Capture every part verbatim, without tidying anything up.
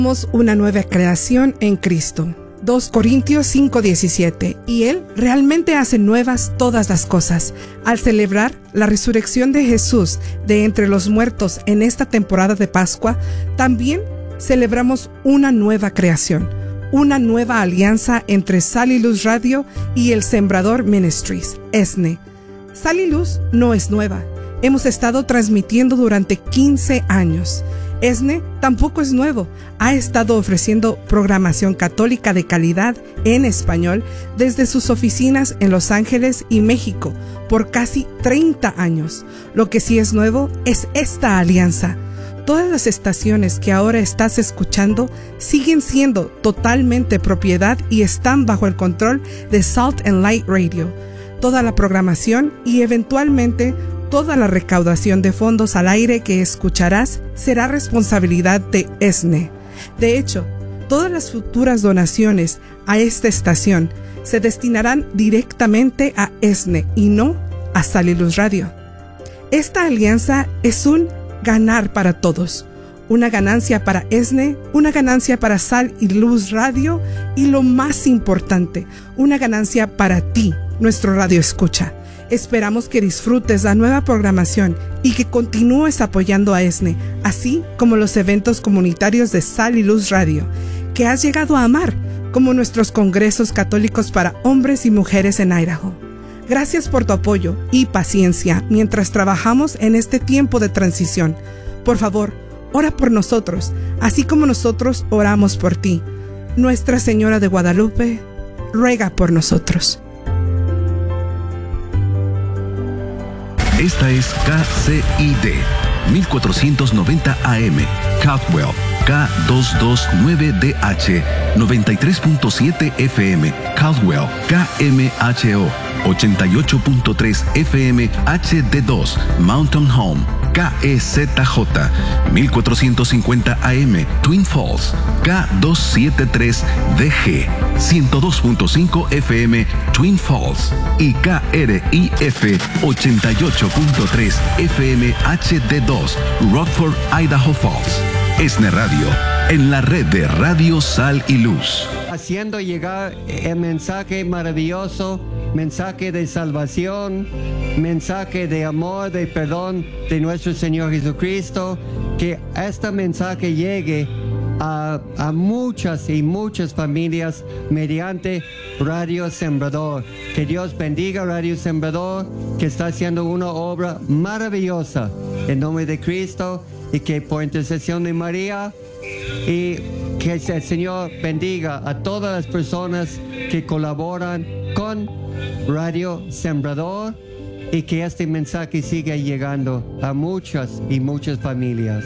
Somos una nueva creación en Cristo. dos Corintios cinco diecisiete. Y Él realmente hace nuevas todas las cosas. Al celebrar la resurrección de Jesús de entre los muertos en esta temporada de Pascua, también celebramos una nueva creación, una nueva alianza entre Sal y Luz Radio y El Sembrador Ministries, E S N E. Sal y Luz no es nueva. Hemos estado transmitiendo durante quince años. E S N E tampoco es nuevo. Ha estado ofreciendo programación católica de calidad en español desde sus oficinas en Los Ángeles y México por casi treinta años. Lo que sí es nuevo es esta alianza. Todas las estaciones que ahora estás escuchando siguen siendo totalmente propiedad y están bajo el control de Salt and Light Radio. Toda la programación y eventualmente toda la recaudación de fondos al aire que escucharás será responsabilidad de E S N E. De hecho, todas las futuras donaciones a esta estación se destinarán directamente a E S N E y no a Sal y Luz Radio. Esta alianza es un ganar para todos. Una ganancia para E S N E, una ganancia para Sal y Luz Radio y lo más importante, una ganancia para ti, nuestro radio escucha. Esperamos que disfrutes la nueva programación y que continúes apoyando a E S N E, así como los eventos comunitarios de Sal y Luz Radio, que has llegado a amar, como nuestros congresos católicos para hombres y mujeres en Idaho. Gracias por tu apoyo y paciencia mientras trabajamos en este tiempo de transición. Por favor, ora por nosotros, así como nosotros oramos por ti. Nuestra Señora de Guadalupe, ruega por nosotros. Esta es K C I D mil cuatrocientos noventa A M, Caldwell, K doscientos veintinueve D H, noventa y tres punto siete F M, Caldwell, K M H O, ochenta y ocho punto tres F M H D dos, Mountain Home, K E Z J, mil cuatrocientos cincuenta A M, Twin Falls, K doscientos setenta y tres D G, ciento dos punto cinco F M, Twin Falls, y K R I F ochenta y ocho punto tres F M H D dos, Rockford, Idaho Falls. E S N E Radio, en la red de Radio Sal y Luz. Haciendo llegar el mensaje maravilloso, mensaje de salvación, mensaje de amor, de perdón de nuestro Señor Jesucristo, que este mensaje llegue a, a muchas y muchas familias mediante Radio Sembrador. Que Dios bendiga Radio Sembrador, que está haciendo una obra maravillosa en nombre de Cristo, y que por intercesión de María, y que el Señor bendiga a todas las personas que colaboran con Radio Sembrador, y que este mensaje siga llegando a muchas y muchas familias.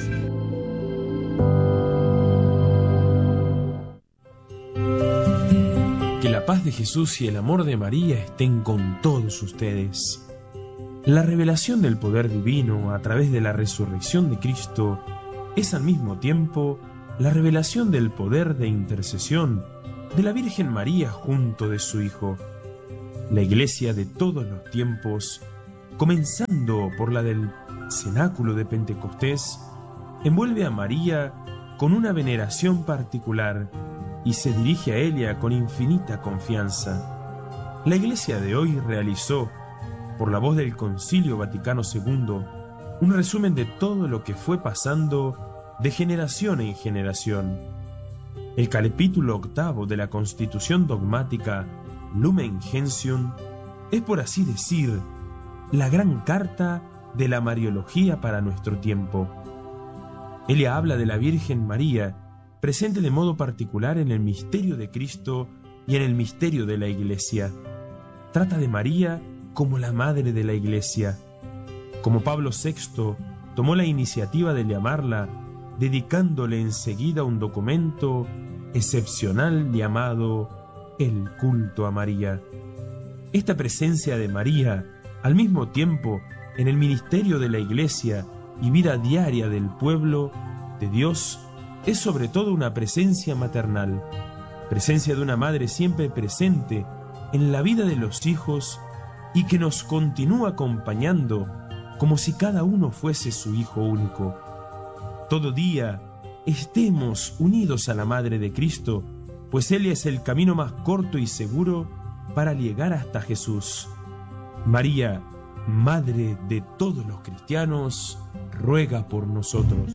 Que la paz de Jesús y el amor de María estén con todos ustedes. La revelación del poder divino a través de la resurrección de Cristo es al mismo tiempo la revelación del poder de intercesión de la Virgen María junto de su Hijo. La Iglesia de todos los tiempos, comenzando por la del cenáculo de Pentecostés, envuelve a María con una veneración particular y se dirige a ella con infinita confianza. La Iglesia de hoy realizó, por la voz del Concilio Vaticano segundo, un resumen de todo lo que fue pasando de generación en generación. El capítulo octavo de la Constitución dogmática Lumen Gentium es, por así decir, la gran carta de la Mariología para nuestro tiempo. Ella habla de la Virgen María, presente de modo particular en el misterio de Cristo y en el misterio de la Iglesia. Trata de María como la madre de la Iglesia. Como Pablo sexto tomó la iniciativa de llamarla, dedicándole enseguida un documento excepcional llamado El culto a María. Esta presencia de María, al mismo tiempo en el ministerio de la Iglesia y vida diaria del pueblo de Dios, es sobre todo una presencia maternal, presencia de una madre siempre presente en la vida de los hijos y que nos continúa acompañando como si cada uno fuese su hijo único. Todo día estemos unidos a la Madre de Cristo, pues Él es el camino más corto y seguro para llegar hasta Jesús. María, Madre de todos los cristianos, ruega por nosotros.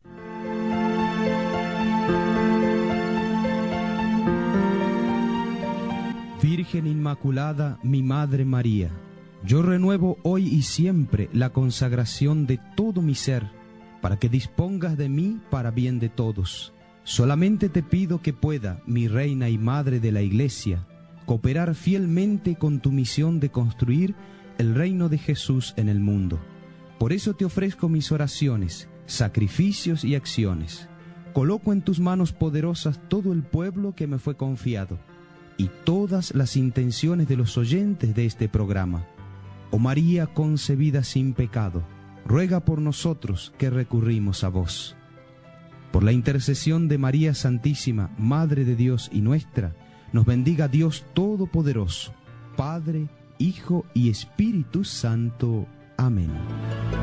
Virgen Inmaculada, mi Madre María, yo renuevo hoy y siempre la consagración de todo mi ser, para que dispongas de mí para bien de todos. Solamente te pido que pueda, mi Reina y Madre de la Iglesia, cooperar fielmente con tu misión de construir el reino de Jesús en el mundo. Por eso te ofrezco mis oraciones, sacrificios y acciones. Coloco en tus manos poderosas todo el pueblo que me fue confiado y todas las intenciones de los oyentes de este programa. Oh María concebida sin pecado, ruega por nosotros que recurrimos a vos. Por la intercesión de María Santísima, Madre de Dios y nuestra, nos bendiga Dios Todopoderoso, Padre, Hijo y Espíritu Santo. Amén.